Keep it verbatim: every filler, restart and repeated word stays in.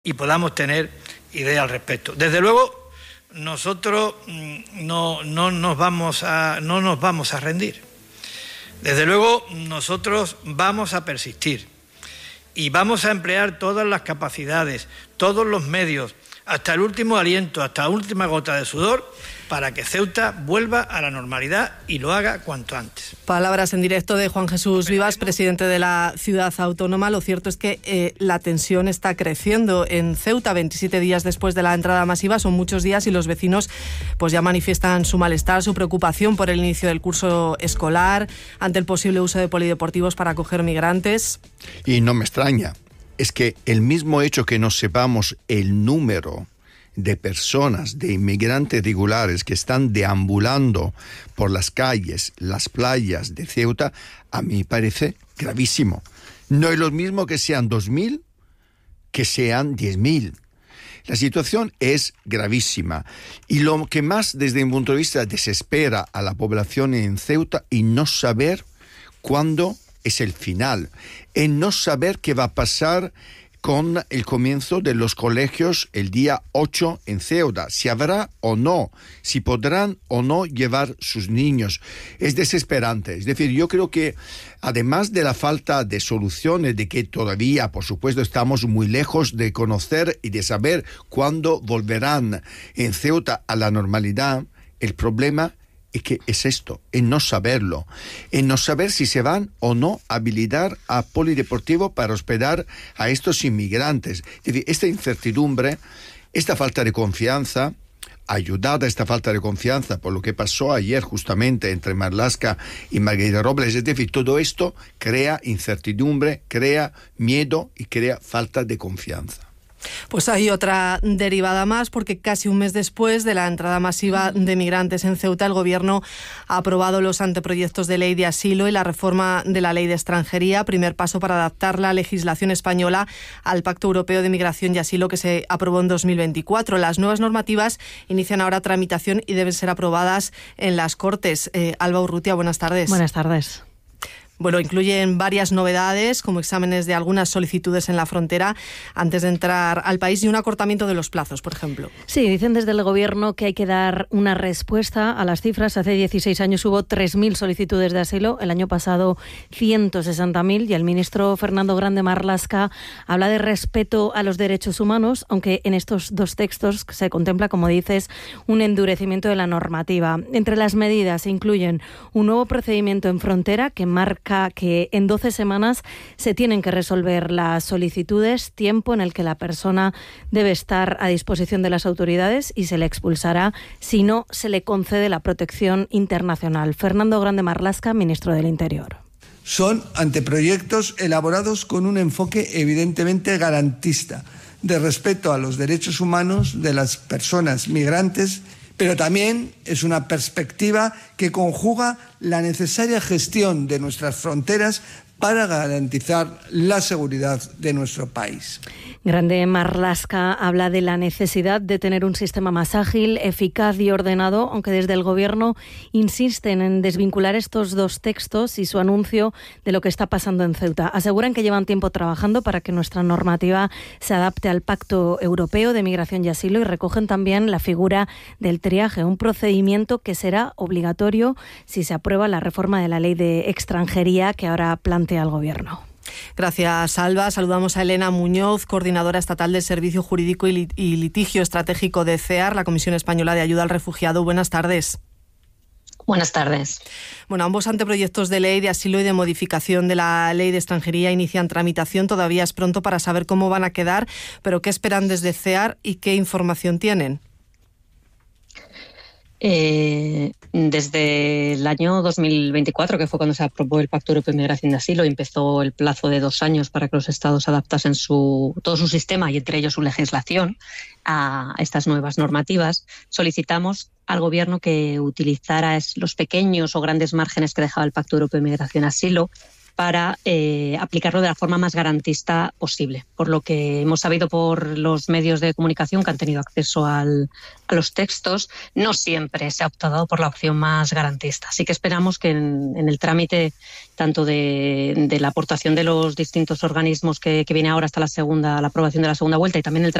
y podamos tener idea al respecto. Desde luego, nosotros no, no, nos vamos a, no nos vamos a rendir. Desde luego, nosotros vamos a persistir y vamos a emplear todas las capacidades, todos los medios, hasta el último aliento, hasta la última gota de sudor, para que Ceuta vuelva a la normalidad y lo haga cuanto antes. Palabras en directo de Juan Jesús Vivas, presidente de la ciudad autónoma. Lo cierto es que eh, la tensión está creciendo en Ceuta. veintisiete días después de la entrada masiva, son muchos días y los vecinos pues ya manifiestan su malestar, su preocupación por el inicio del curso escolar, ante el posible uso de polideportivos para acoger migrantes. Y no me extraña, es que el mismo hecho que no sepamos el número de personas, de inmigrantes regulares que están deambulando por las calles, las playas de Ceuta, a mí me parece gravísimo. No es lo mismo que sean dos mil que sean diez mil. La situación es gravísima y lo que más desde mi punto de vista desespera a la población en Ceuta y no saber cuándo es el final, en no saber qué va a pasar con el comienzo de los colegios el día ocho en Ceuta, si habrá o no, si podrán o no llevar sus niños. Es desesperante. Es decir, yo creo que además de la falta de soluciones, de que todavía, por supuesto, estamos muy lejos de conocer y de saber cuándo volverán en Ceuta a la normalidad, el problema es que es esto, en no saberlo, en no saber si se van o no a habilitar a polideportivo para hospedar a estos inmigrantes. Es decir, esta incertidumbre, esta falta de confianza, ayudada a esta falta de confianza por lo que pasó ayer justamente entre Marlaska y Margarita Robles, es decir, todo esto crea incertidumbre, crea miedo y crea falta de confianza. Pues hay otra derivada más, porque casi un mes después de la entrada masiva de migrantes en Ceuta, el Gobierno ha aprobado los anteproyectos de ley de asilo y la reforma de la ley de extranjería, primer paso para adaptar la legislación española al Pacto Europeo de Migración y Asilo que se aprobó en dos mil veinticuatro. Las nuevas normativas inician ahora tramitación y deben ser aprobadas en las Cortes. Eh, Alba Urrutia, buenas tardes. Buenas tardes. Bueno, incluyen varias novedades, como exámenes de algunas solicitudes en la frontera antes de entrar al país y un acortamiento de los plazos, por ejemplo. Sí, dicen desde el Gobierno que hay que dar una respuesta a las cifras. Hace dieciséis años hubo tres mil solicitudes de asilo, el año pasado ciento sesenta mil, y el ministro Fernando Grande Marlaska habla de respeto a los derechos humanos, aunque en estos dos textos se contempla, como dices, un endurecimiento de la normativa. Entre las medidas se incluyen un nuevo procedimiento en frontera que marca que en doce semanas se tienen que resolver las solicitudes, tiempo en el que la persona debe estar a disposición de las autoridades y se le expulsará si no se le concede la protección internacional. Fernando Grande Marlaska, ministro del Interior. Son anteproyectos elaborados con un enfoque evidentemente garantista, de respeto a los derechos humanos de las personas migrantes, pero también es una perspectiva que conjuga la necesaria gestión de nuestras fronteras para garantizar la seguridad de nuestro país. Grande Marlaska habla de la necesidad de tener un sistema más ágil, eficaz y ordenado, aunque desde el Gobierno insisten en desvincular estos dos textos y su anuncio de lo que está pasando en Ceuta. Aseguran que llevan tiempo trabajando para que nuestra normativa se adapte al Pacto Europeo de Migración y Asilo y recogen también la figura del triaje, un procedimiento que será obligatorio si se aprueba la reforma de la Ley de Extranjería que ahora plantea el Gobierno. Gracias, Alba. Saludamos a Elena Muñoz, coordinadora estatal del Servicio Jurídico y Litigio Estratégico de C E A R, la Comisión Española de Ayuda al Refugiado. Buenas tardes. Buenas tardes. Bueno, ambos anteproyectos de ley de asilo y de modificación de la ley de extranjería inician tramitación. Todavía es pronto para saber cómo van a quedar, pero ¿qué esperan desde C E A R y qué información tienen? Eh, desde el año dos mil veinticuatro, que fue cuando se aprobó el Pacto Europeo de Migración y Asilo, y empezó el plazo de dos años para que los Estados adaptasen su, todo su sistema y entre ellos su legislación a estas nuevas normativas, solicitamos al Gobierno que utilizara los pequeños o grandes márgenes que dejaba el Pacto Europeo de Migración y Asilo para eh, aplicarlo de la forma más garantista posible. Por lo que hemos sabido por los medios de comunicación que han tenido acceso al, a los textos, no siempre se ha optado por la opción más garantista. Así que esperamos que en, en el trámite tanto de, de la aportación de los distintos organismos que, que viene ahora hasta la segunda, la aprobación de la segunda vuelta, y también el trámite